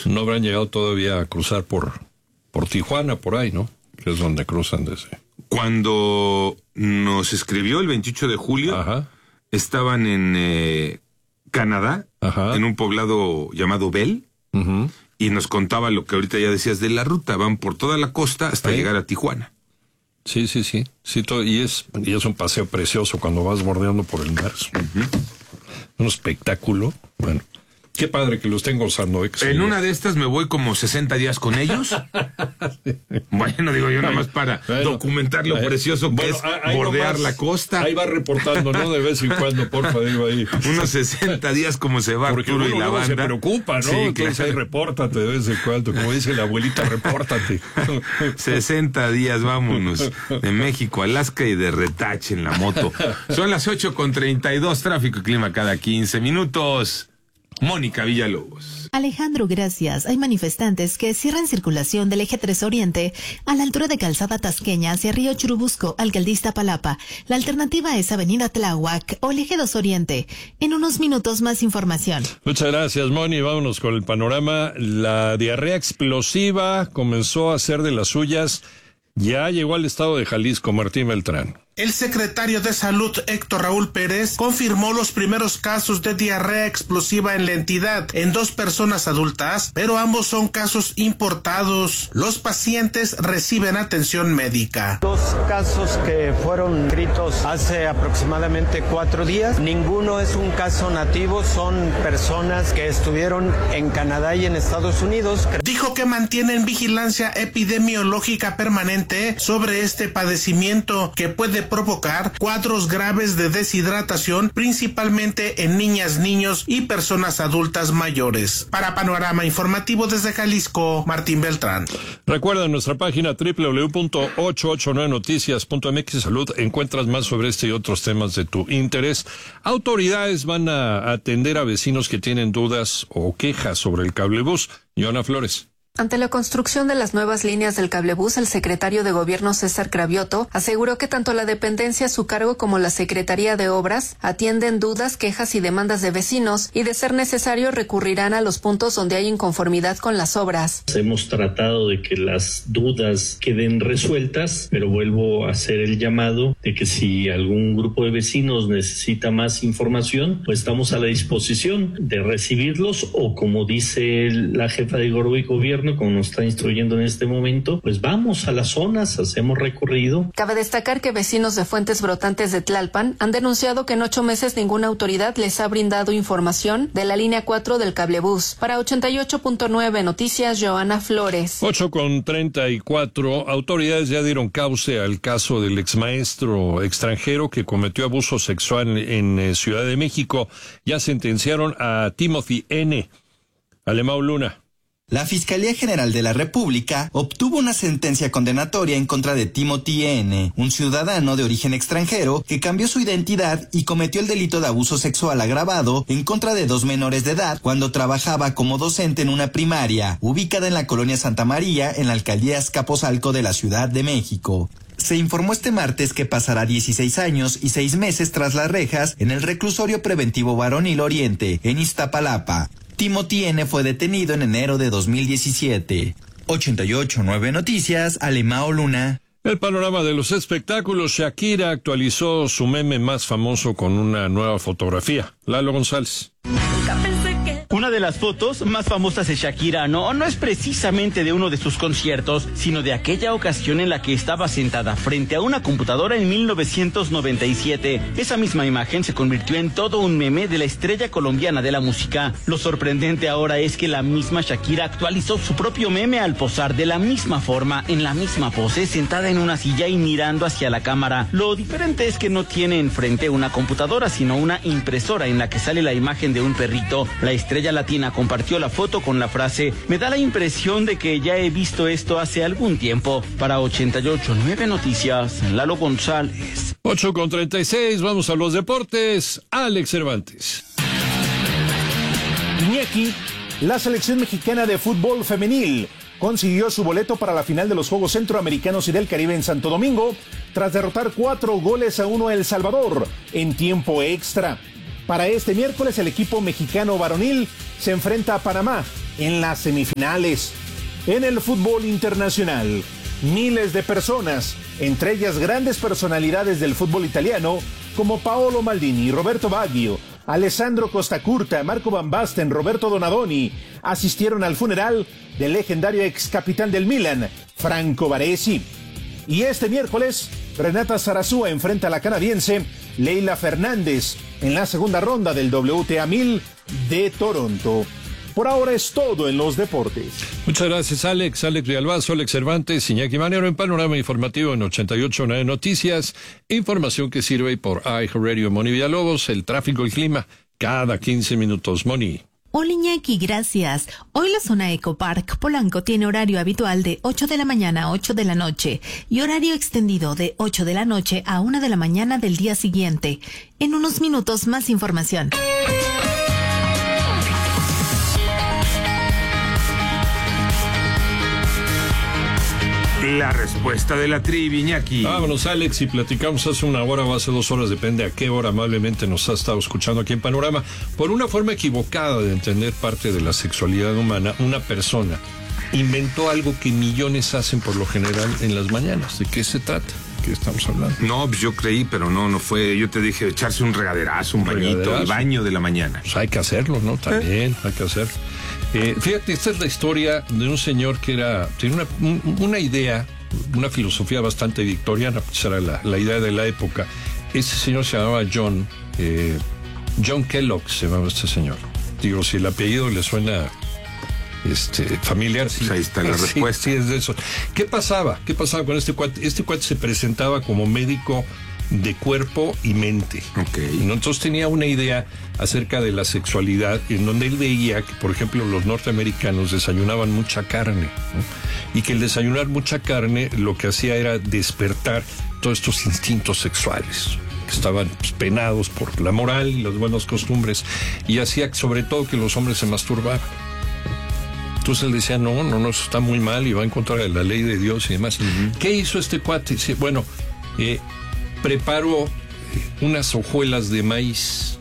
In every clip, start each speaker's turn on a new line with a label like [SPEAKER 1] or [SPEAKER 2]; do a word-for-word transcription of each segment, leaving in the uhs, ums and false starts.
[SPEAKER 1] No habrán llegado todavía a cruzar por, por Tijuana, por ahí, ¿no? Que es donde cruzan desde...
[SPEAKER 2] Cuando nos escribió el veintiocho de julio, Ajá. estaban en eh, Canadá, Ajá. en un poblado llamado Bell, uh-huh. y nos contaba lo que ahorita ya decías de la ruta. Van por toda la costa hasta ¿Eh? llegar a Tijuana.
[SPEAKER 1] Sí, sí, sí. sí todo, y, es, y es un paseo precioso cuando vas bordeando por el mar. Uh-huh. Un espectáculo. Bueno. Qué padre que lo estén gozando. ¿eh?
[SPEAKER 2] En sí. una de estas me voy como sesenta días con ellos. Bueno, digo yo, nada más para bueno, documentar lo eh, precioso que bueno, es bordear nomás, la costa.
[SPEAKER 1] Ahí va reportando, ¿no? De vez en cuando, porfa, digo ahí.
[SPEAKER 2] Unos sesenta días como se va
[SPEAKER 1] Porque
[SPEAKER 2] Arturo
[SPEAKER 1] uno,
[SPEAKER 2] y la
[SPEAKER 1] uno
[SPEAKER 2] banda.
[SPEAKER 1] se preocupa, ¿no?
[SPEAKER 2] Sí,
[SPEAKER 1] Entonces
[SPEAKER 2] claro.
[SPEAKER 1] ahí repórtate de vez en cuando. Como dice la abuelita, repórtate.
[SPEAKER 2] sesenta días, vámonos. De México a Alaska y de retache en la moto. Son las ocho con treinta y dos, tráfico y clima cada quince minutos. Mónica Villalobos.
[SPEAKER 3] Alejandro, gracias. Hay manifestantes que cierran circulación del eje tres Oriente a la altura de Calzada Tasqueña hacia Río Churubusco, Alcaldía Palapa. La alternativa es Avenida Tláhuac o el eje dos Oriente. En unos minutos más información.
[SPEAKER 1] Muchas gracias, Moni. Vámonos con el panorama. La diarrea explosiva comenzó a hacer de las suyas. Ya llegó al estado de Jalisco, Martín Beltrán.
[SPEAKER 4] El secretario de Salud, Héctor Raúl Pérez, confirmó los primeros casos de diarrea explosiva en la entidad en dos personas adultas, pero ambos son casos importados. Los pacientes reciben atención médica.
[SPEAKER 5] Dos casos que fueron escritos hace aproximadamente cuatro días, ninguno es un caso nativo, son personas que estuvieron en Canadá y en Estados Unidos.
[SPEAKER 4] Dijo que mantienen vigilancia epidemiológica permanente sobre este padecimiento que puede provocar cuadros graves de deshidratación, principalmente en niñas, niños y personas adultas mayores. Para Panorama Informativo desde Jalisco, Martín Beltrán.
[SPEAKER 1] Recuerda, en nuestra página doble u doble u doble u punto ochocientos ochenta y nueve noticias punto m x Salud encuentras más sobre este y otros temas de tu interés. Autoridades van a atender a vecinos que tienen dudas o quejas sobre el cablebús. Joana Flores.
[SPEAKER 6] Ante la construcción de las nuevas líneas del cablebús, el secretario de Gobierno César Cravioto aseguró que tanto la dependencia a su cargo como la Secretaría de Obras atienden dudas, quejas y demandas de vecinos y, de ser necesario, recurrirán a los puntos donde hay inconformidad con las obras.
[SPEAKER 7] Hemos tratado de que las dudas queden resueltas, pero vuelvo a hacer el llamado de que si algún grupo de vecinos necesita más información, pues estamos a la disposición de recibirlos o, como dice la jefa de Gobierno, como nos está instruyendo en este momento, pues vamos a las zonas, hacemos recorrido.
[SPEAKER 6] Cabe destacar que vecinos de Fuentes Brotantes de Tlalpan han denunciado que en ocho meses ninguna autoridad les ha brindado información de la línea cuatro del cablebús. Para ochenta y ocho punto nueve Noticias, Joana Flores.
[SPEAKER 1] ocho con treinta y cuatro, autoridades ya dieron cauce al caso del exmaestro extranjero que cometió abuso sexual en, en Ciudad de México. Ya sentenciaron a Timothy N. Alemão Luna.
[SPEAKER 8] La Fiscalía General de la República obtuvo una sentencia condenatoria en contra de Timothy N., un ciudadano de origen extranjero que cambió su identidad y cometió el delito de abuso sexual agravado en contra de dos menores de edad cuando trabajaba como docente en una primaria ubicada en la colonia Santa María, en la alcaldía Azcapotzalco de la Ciudad de México. Se informó este martes que pasará dieciséis años y seis meses tras las rejas en el reclusorio preventivo Varonil Oriente, en Iztapalapa. Timothy N. fue detenido en enero de dos mil diecisiete. ochenta y ocho punto nueve Noticias, Alemão Luna.
[SPEAKER 1] El panorama de los espectáculos. Shakira actualizó su meme más famoso con una nueva fotografía. Lalo González.
[SPEAKER 9] Una de las fotos más famosas de Shakira no, no es precisamente de uno de sus conciertos, sino de aquella ocasión en la que estaba sentada frente a una computadora en mil novecientos noventa y siete. Esa misma imagen se convirtió en todo un meme de la estrella colombiana de la música. Lo sorprendente ahora es que la misma Shakira actualizó su propio meme al posar de la misma forma, en la misma pose, sentada en una silla y mirando hacia la cámara. Lo diferente es que no tiene enfrente una computadora, sino una impresora en la que sale la imagen de un perrito. La estrella latina compartió la foto con la frase: "Me da la impresión de que ya he visto esto hace algún tiempo". Para ochenta y ocho punto nueve Noticias, Lalo González.
[SPEAKER 1] ocho con treinta y seis, vamos a los deportes. Alex Cervantes.
[SPEAKER 10] Iñaki, la selección mexicana de fútbol femenil consiguió su boleto para la final de los Juegos Centroamericanos y del Caribe en Santo Domingo, tras derrotar cuatro goles a uno a El Salvador en tiempo extra. Para este miércoles, el equipo mexicano varonil se enfrenta a Panamá en las semifinales. En el fútbol internacional, miles de personas, entre ellas grandes personalidades del fútbol italiano, como Paolo Maldini, Roberto Baggio, Alessandro Costacurta, Marco Van Basten, Roberto Donadoni, asistieron al funeral del legendario ex capitán del Milan, Franco Baresi. Y este miércoles, Renata Zarazúa enfrenta a la canadiense Leila Fernández en la segunda ronda del W T A mil de Toronto. Por ahora es todo en los deportes.
[SPEAKER 1] Muchas gracias, Alex. Alex Rialbazo, Alex Cervantes, Iñaki Manero en Panorama Informativo en ochenta y ocho punto nueve Noticias. Información que sirve por iHeartRadio. Moni Villalobos, el tráfico y clima cada quince minutos. Moni.
[SPEAKER 3] Hola Iñaki, gracias. Hoy la zona Ecopark Polanco tiene horario habitual de ocho de la mañana a ocho de la noche y horario extendido de ocho de la noche a una de la mañana del día siguiente. En unos minutos más información.
[SPEAKER 2] La respuesta de la trivia, Iñaki.
[SPEAKER 1] Vámonos, Alex, y platicamos hace una hora o hace dos horas, depende a qué hora amablemente nos ha estado escuchando aquí en Panorama. Por una forma equivocada de entender parte de la sexualidad humana, una persona inventó algo que millones hacen por lo general en las mañanas. ¿De qué se trata? ¿Qué estamos hablando?
[SPEAKER 2] No, pues yo creí, pero no, no fue. Yo te dije echarse un regaderazo, un, un bañito, regaderazo. El baño de la mañana.
[SPEAKER 1] Pues hay que hacerlo, ¿no? También ¿Eh? hay que hacerlo. Eh, fíjate, esta es la historia de un señor que era tenía una, un, una idea, una filosofía bastante victoriana, pues era la, la idea de la época. Este señor se llamaba John, eh, John Kellogg se llamaba este señor. Digo, si el apellido le suena este familiar, sí,
[SPEAKER 2] pues ahí está la
[SPEAKER 1] sí,
[SPEAKER 2] respuesta.
[SPEAKER 1] Sí, es de eso. ¿Qué pasaba? ¿Qué pasaba con este cuate? Este cuate se presentaba como médico de cuerpo y mente.
[SPEAKER 2] Okay.
[SPEAKER 1] ¿No? Entonces tenía una idea acerca de la sexualidad en donde él veía que, por ejemplo, los norteamericanos desayunaban mucha carne, ¿no? Y que el desayunar mucha carne lo que hacía era despertar todos estos instintos sexuales que estaban pues, penados por la moral y las buenas costumbres, y hacía sobre todo que los hombres se masturbaban. Entonces él decía, no, no, no, eso está muy mal y va en contra de la ley de Dios y demás. Uh-huh. ¿Qué hizo este cuate? Dice, bueno, eh, preparó unas hojuelas de maíz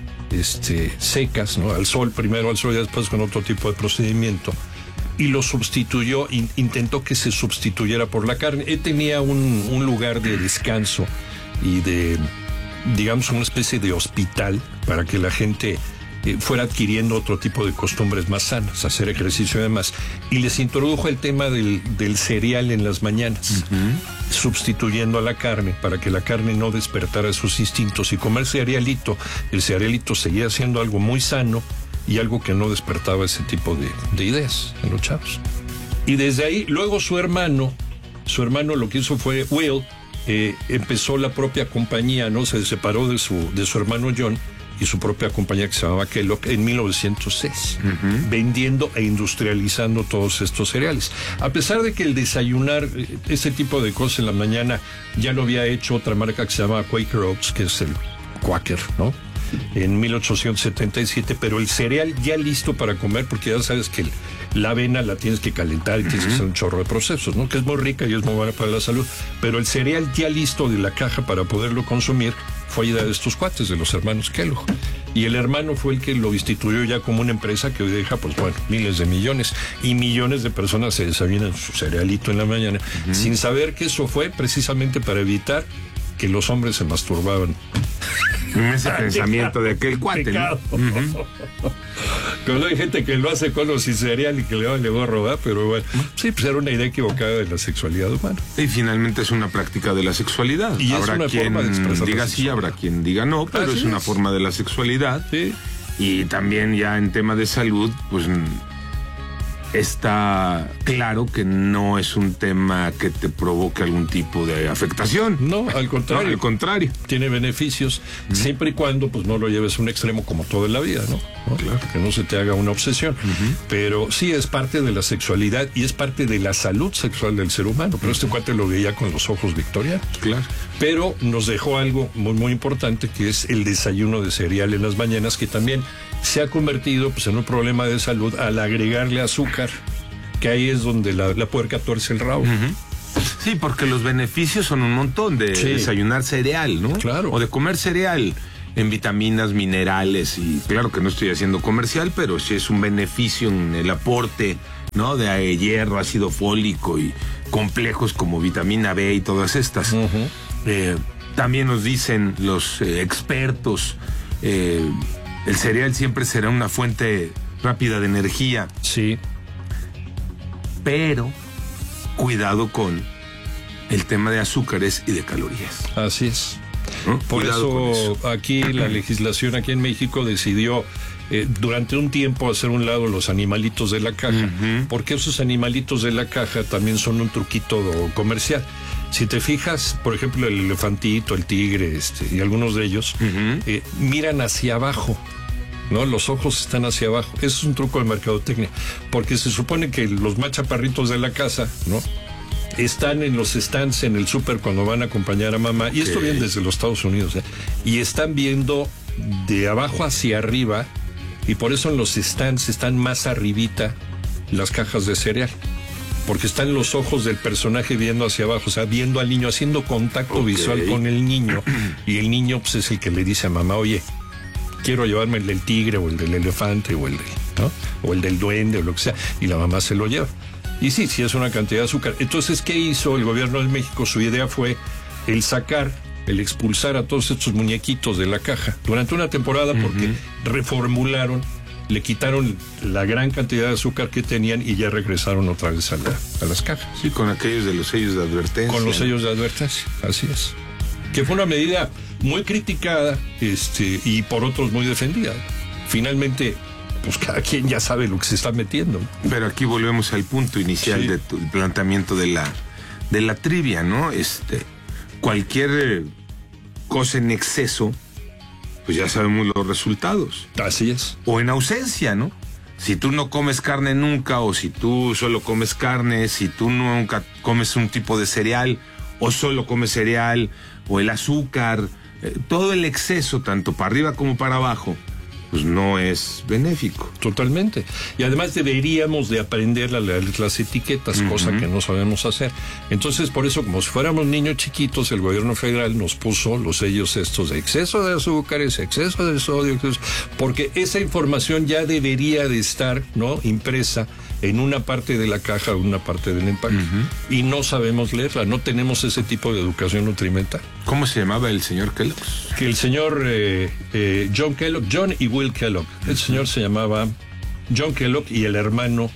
[SPEAKER 1] este, secas, ¿no? Al sol, primero al sol y después con otro tipo de procedimiento, y lo sustituyó, in, intentó que se sustituyera por la carne. Él tenía un, un lugar de descanso y de, digamos, una especie de hospital para que la gente eh, fuera adquiriendo otro tipo de costumbres más sanas, hacer ejercicio y demás. Y les introdujo el tema del, del cereal en las mañanas, uh-huh. sustituyendo a la carne para que la carne no despertara sus instintos, y comer cerealito. El cerealito seguía siendo algo muy sano y algo que no despertaba ese tipo de, de ideas en los chavos. Y desde ahí, luego su hermano, su hermano lo que hizo fue, Will, eh, empezó la propia compañía, ¿no? Se separó de su, de su hermano John, y su propia compañía que se llamaba Kellogg en mil novecientos seis, uh-huh. vendiendo e industrializando todos estos cereales. A pesar de que el desayunar, ese tipo de cosas en la mañana, ya lo había hecho otra marca que se llama Quaker Oats, que es el Quaker, ¿no? En mil ochocientos setenta y siete, pero el cereal ya listo para comer, porque ya sabes que el, la avena la tienes que calentar y tienes uh-huh. que hacer un chorro de procesos, ¿no? Que es muy rica y es muy buena para la salud, pero el cereal ya listo de la caja para poderlo consumir fue idea de estos cuates, de los hermanos Kellogg. Y el hermano fue el que lo instituyó ya como una empresa que hoy deja, pues bueno, miles de millones. Y millones de personas se desayunan su cerealito en la mañana, uh-huh. sin saber que eso fue precisamente para evitar que los hombres se masturbaban.
[SPEAKER 2] Ese pensamiento de aquel cuate, ¿no? Uh-huh.
[SPEAKER 1] Cuando hay gente que lo hace con o sin cereal y que le vale gorro, ¿verdad? Pero bueno, sí, pues era una idea equivocada de la sexualidad humana.
[SPEAKER 2] Y finalmente es una práctica de la sexualidad.
[SPEAKER 1] Y
[SPEAKER 2] habrá
[SPEAKER 1] es una
[SPEAKER 2] quien
[SPEAKER 1] forma de expresar
[SPEAKER 2] diga sí, habrá quien diga no, pero Así es una es. forma de la sexualidad.
[SPEAKER 1] Sí.
[SPEAKER 2] Y también ya en tema de salud, pues está claro que no es un tema que te provoque algún tipo de afectación.
[SPEAKER 1] No, al contrario.
[SPEAKER 2] No, al contrario.
[SPEAKER 1] Tiene beneficios, uh-huh. siempre y cuando pues no lo lleves a un extremo como todo en la vida, ¿no? ¿No? Claro. Que no se te haga una obsesión. Uh-huh. Pero sí es parte de la sexualidad y es parte de la salud sexual del ser humano. Pero uh-huh. este cuate lo veía con los ojos victorianos.
[SPEAKER 2] Claro.
[SPEAKER 1] Pero nos dejó algo muy, muy importante, que es el desayuno de cereal en las mañanas, que también se ha convertido pues en un problema de salud al agregarle azúcar, que ahí es donde la, la puerca tuerce el rabo.
[SPEAKER 2] Uh-huh. Sí, porque los beneficios son un montón de sí. desayunar cereal, ¿no?
[SPEAKER 1] Claro.
[SPEAKER 2] O de comer cereal. en vitaminas, minerales, y claro que no estoy haciendo comercial, pero sí es un beneficio en el aporte, ¿no? De hierro, ácido fólico y complejos como vitamina B y todas estas. Uh-huh. Eh, también nos dicen los eh, expertos, eh, el cereal siempre será una fuente rápida de energía.
[SPEAKER 1] Sí.
[SPEAKER 2] Pero cuidado con el tema de azúcares y de calorías.
[SPEAKER 1] Así es.
[SPEAKER 2] ¿No?
[SPEAKER 1] Por eso, eso aquí la legislación aquí en México decidió eh, durante un tiempo hacer un lado los animalitos de la caja, uh-huh. porque esos animalitos de la caja también son un truquito comercial. Si te fijas, por ejemplo, el elefantito, el tigre, este, y algunos de ellos, uh-huh. eh, miran hacia abajo, ¿no? Los ojos están hacia abajo. Eso es un truco de mercadotecnia, porque se supone que los más chaparritos de la casa, ¿no?, están en los stands en el súper cuando van a acompañar a mamá, okay. y esto viene desde los Estados Unidos, ¿eh? Y están viendo de abajo hacia arriba, y por eso en los stands están más arribita las cajas de cereal, porque están los ojos del personaje viendo hacia abajo, o sea, viendo al niño, haciendo contacto okay. visual con el niño, y el niño pues es el que le dice a mamá, oye, quiero llevarme el del tigre, o el del elefante, o el del, ¿no?, o el del duende, o lo que sea, y la mamá se lo lleva. Y sí, sí es una cantidad de azúcar. Entonces, ¿qué hizo el gobierno de México? Su idea fue el sacar, el expulsar a todos estos muñequitos de la caja durante una temporada, porque uh-huh. reformularon, le quitaron la gran cantidad de azúcar que tenían y ya regresaron otra vez a, la, a las cajas.
[SPEAKER 2] Sí, con aquellos de los sellos de advertencia.
[SPEAKER 1] Con los sellos de advertencia, así es. Que fue una medida muy criticada, este, y por otros muy defendida. Finalmente, pues cada quien ya sabe lo que se está metiendo.
[SPEAKER 2] Pero aquí volvemos al punto inicial sí. del planteamiento de la de la trivia, ¿no? Este, cualquier cosa en exceso, pues ya sabemos los resultados.
[SPEAKER 1] Así es.
[SPEAKER 2] O en ausencia, ¿no? Si tú no comes carne nunca, o si tú solo comes carne, si tú nunca comes un tipo de cereal, o solo comes cereal, o el azúcar, eh, todo el exceso, tanto para arriba como para abajo, pues no es benéfico.
[SPEAKER 1] Totalmente. Y además deberíamos de aprender a leer las etiquetas, uh-huh. cosa que no sabemos hacer. Entonces, por eso, como si fuéramos niños chiquitos, el gobierno federal nos puso los sellos estos de exceso de azúcares, exceso de sodio, exceso, porque esa información ya debería de estar, ¿no?, impresa en una parte de la caja o una parte del empaque. Uh-huh. Y no sabemos leerla, no tenemos ese tipo de educación nutrimental.
[SPEAKER 2] ¿Cómo se llamaba el señor Kellogg?
[SPEAKER 1] Que el señor eh, eh, John Kellogg, John y Will Kellogg. El señor se llamaba John Kellogg y el hermano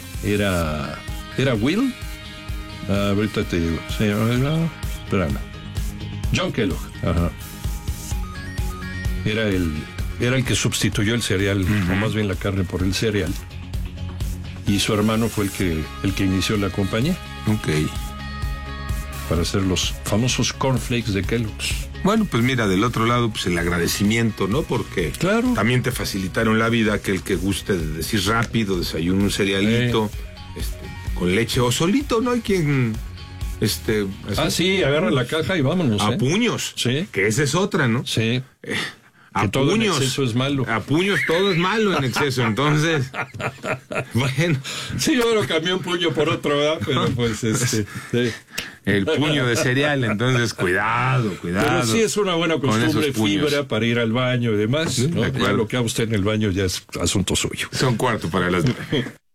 [SPEAKER 1] era era Will. Ah, ahorita te digo. Se llamaba, espérame. John Kellogg. Ajá. Era el era el que sustituyó el cereal, uh-huh. o más bien la carne por el cereal. Y su hermano fue el que el que inició la compañía.
[SPEAKER 2] Ok.
[SPEAKER 1] Para hacer los famosos cornflakes de Kellogg's.
[SPEAKER 2] Bueno, pues mira, del otro lado, pues el agradecimiento, ¿no? Porque
[SPEAKER 1] claro.
[SPEAKER 2] también te facilitaron la vida, que el que guste de decir rápido, desayuno un cerealito, eh. este, con leche o solito, ¿no? Hay quien, este...
[SPEAKER 1] Así, ah, sí, agarra la caja y vámonos.
[SPEAKER 2] A
[SPEAKER 1] ¿eh?
[SPEAKER 2] puños.
[SPEAKER 1] Sí.
[SPEAKER 2] Que esa es otra, ¿no?
[SPEAKER 1] Sí.
[SPEAKER 2] Eh, A
[SPEAKER 1] que todo
[SPEAKER 2] puños.
[SPEAKER 1] En exceso es malo.
[SPEAKER 2] A puños todo es malo en exceso, entonces. Bueno.
[SPEAKER 1] Sí, yo lo cambié un puño por otro, ¿verdad? Pero pues este. Sí.
[SPEAKER 2] El puño de cereal, entonces cuidado, cuidado.
[SPEAKER 1] Pero sí es una buena costumbre, fibra para ir al baño y demás, ¿no? Ya lo que haga usted en el baño ya es asunto suyo.
[SPEAKER 2] Son cuarto para las nueve.